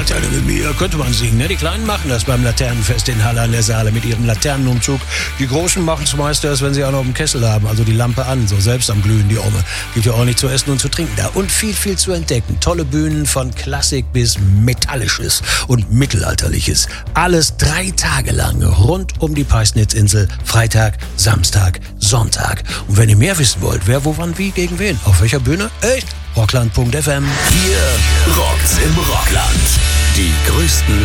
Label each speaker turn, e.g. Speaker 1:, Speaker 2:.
Speaker 1: Laterne mit mir, könnte man singen. Ne? Die Kleinen machen das beim Laternenfest in Halle an der Saale mit ihrem Laternenumzug. Die Großen machen es meist erst, wenn sie auch noch einen Kessel haben, also die Lampe an, so selbst am Glühen, die Ome. Gibt ja auch nicht zu essen und zu trinken da. Und viel, viel zu entdecken. Tolle Bühnen von Klassik bis Metallisches und Mittelalterliches. Alles 3 Tage lang rund um die Peisnitzinsel. Freitag, Samstag, Sonntag. Und wenn ihr mehr wissen wollt, wer, wo, wann, wie, gegen wen, auf welcher Bühne, echt? Rockland.fm.
Speaker 2: Hier rockt's im Rockland. Die größten